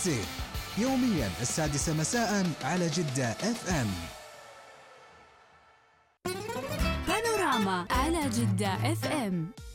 الصيف يوميا 6 مساء على جدة FM. بانوراما على جدة FM.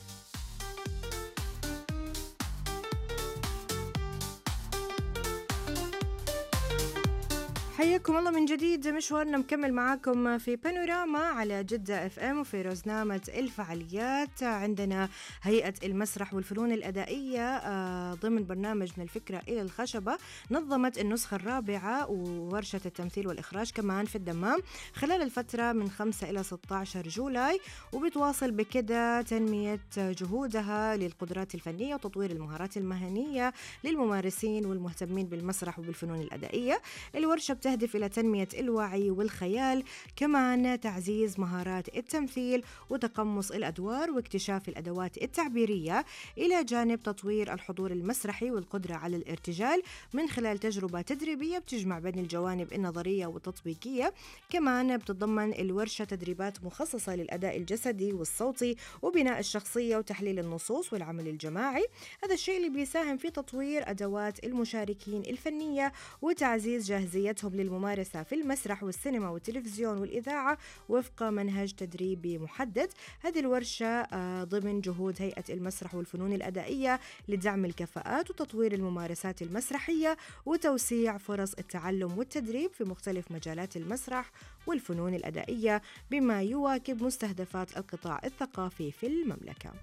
حياكم الله من جديد، مشوارنا مكمل معاكم في بانوراما على جدة FM وفي رزنامة الفعاليات. عندنا هيئة المسرح والفنون الأدائية ضمن برنامج من الفكرة إلى الخشبة نظمت النسخة الرابعة وورشة التمثيل والإخراج كمان في الدمام خلال الفترة من 5 إلى 16 جولاي، وبتواصل بكده تنمية جهودها للقدرات الفنية وتطوير المهارات المهنية للممارسين والمهتمين بالمسرح وبالفنون الأدائية. الورشة تهدف إلى تنمية الوعي والخيال، كمان تعزيز مهارات التمثيل وتقمص الأدوار واكتشاف الأدوات التعبيرية، إلى جانب تطوير الحضور المسرحي والقدرة على الارتجال من خلال تجربة تدريبية بتجمع بين الجوانب النظرية والتطبيقية. كمان بتتضمن الورشة تدريبات مخصصة للأداء الجسدي والصوتي وبناء الشخصية وتحليل النصوص والعمل الجماعي. هذا الشيء اللي بيساهم في تطوير أدوات المشاركين الفنية وتعزيز جاهزيتهم للممارسة في المسرح والسينما والتلفزيون والإذاعة وفق منهج تدريبي محدد. هذه الورشة ضمن جهود هيئة المسرح والفنون الأدائية لدعم الكفاءات وتطوير الممارسات المسرحية وتوسيع فرص التعلم والتدريب في مختلف مجالات المسرح والفنون الأدائية بما يواكب مستهدفات القطاع الثقافي في المملكة.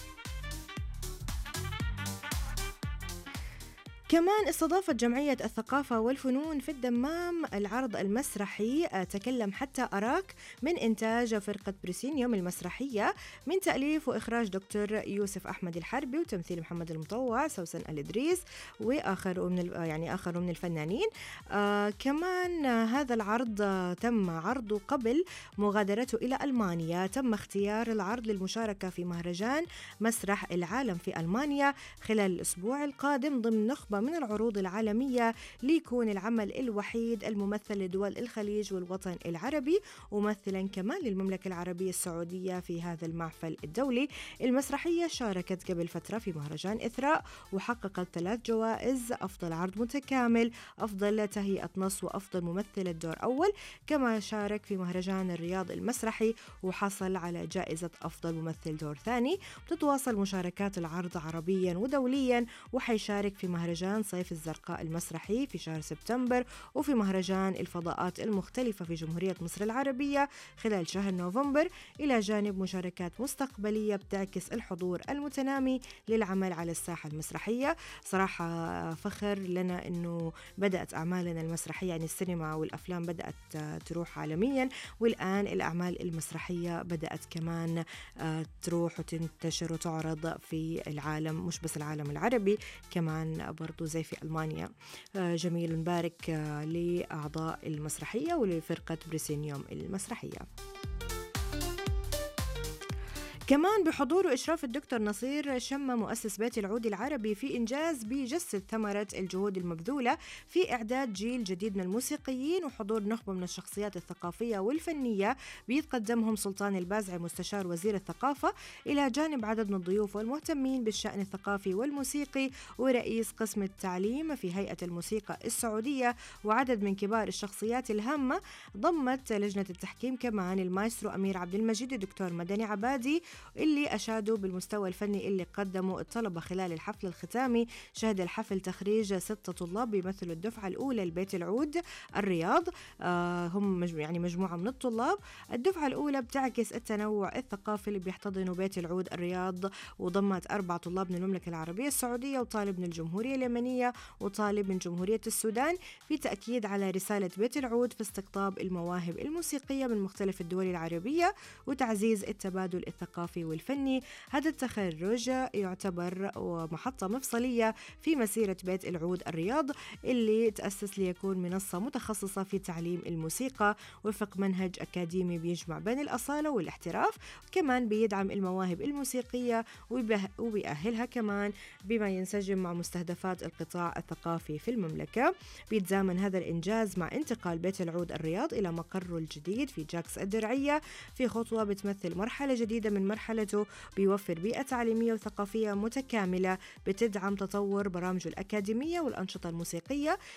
كمان استضافت جمعية الثقافة والفنون في الدمام العرض المسرحي تكلم حتى أراك من إنتاج فرقة بريسينيوم المسرحية من تأليف وإخراج دكتور يوسف أحمد الحربي وتمثيل محمد المطوع، سوسن الإدريس وآخر من الفنانين. كمان هذا العرض تم عرضه قبل مغادرته إلى ألمانيا. تم اختيار العرض للمشاركة في مهرجان مسرح العالم في ألمانيا خلال الأسبوع القادم ضمن نخبة من العروض العالمية، ليكون العمل الوحيد الممثل لدول الخليج والوطن العربي وممثلا كمان للمملكة العربية السعودية في هذا المحفل الدولي. المسرحية شاركت قبل فترة في مهرجان إثراء وحققت 3 جوائز: أفضل عرض متكامل، أفضل تهيئة نص، وأفضل ممثلة دور أول. كما شارك في مهرجان الرياض المسرحي وحصل على جائزة أفضل ممثل دور ثاني. بتتواصل مشاركات العرض عربيا ودوليا، وحيشارك في مهرجان صيف الزرقاء المسرحي في شهر سبتمبر وفي مهرجان الفضاءات المختلفة في جمهورية مصر العربية خلال شهر نوفمبر، إلى جانب مشاركات مستقبلية بتعكس الحضور المتنامي للعمل على الساحة المسرحية. صراحة فخر لنا أنه بدأت أعمالنا المسرحية، يعني السينما والأفلام بدأت تروح عالميا، والآن الأعمال المسرحية بدأت كمان تروح وتنتشر وتعرض في العالم، مش بس العالم العربي، كمان برضو زي في ألمانيا. جميل، نبارك لأعضاء المسرحية ولفرقة بريسينيوم المسرحية. كمان بحضور وإشراف الدكتور نصير شمة مؤسس بيت العود العربي في إنجاز بيجسد ثمرة الجهود المبذولة في إعداد جيل جديد من الموسيقيين، وحضور نخبة من الشخصيات الثقافية والفنية بيتقدمهم سلطان البازعي مستشار وزير الثقافة، إلى جانب عدد من الضيوف والمهتمين بالشأن الثقافي والموسيقي ورئيس قسم التعليم في هيئة الموسيقى السعودية، وعدد من كبار الشخصيات الهامة. ضمت لجنة التحكيم كمان المايسترو أمير عبد المجيد الدكتور مدني عبادي، اللي أشادوا بالمستوى الفني اللي قدموا الطلبة خلال الحفل الختامي. شهد الحفل تخريج 6 طلاب بيمثلوا الدفعة الأولى لبيت العود الرياض، هم مجموعة من الطلاب. الدفعة الأولى بتعكس التنوع الثقافي اللي بيحتضنوا بيت العود الرياض، وضمت 4 طلاب من المملكة العربية السعودية وطالب من الجمهورية اليمنية وطالب من جمهورية السودان، في تأكيد على رسالة بيت العود في استقطاب المواهب الموسيقية من مختلف الدول العربية وتعزيز التبادل الثقافي والفني. هذا التخرج يعتبر محطة مفصلية في مسيرة بيت العود الرياض، اللي تأسس ليكون منصة متخصصة في تعليم الموسيقى وفق منهج أكاديمي بيجمع بين الأصالة والاحتراف، وكمان بيدعم المواهب الموسيقية وبيأهلها كمان بما ينسجم مع مستهدفات القطاع الثقافي في المملكة. بيتزامن هذا الإنجاز مع انتقال بيت العود الرياض إلى مقره الجديد في جاكس الدرعية، في خطوة بتمثل مرحلة جديدة من مرحلته، بيوفر بيئة تعليمية وثقافية متكاملة بتدعم تطور برامجه الأكاديمية والأنشطة الموسيقية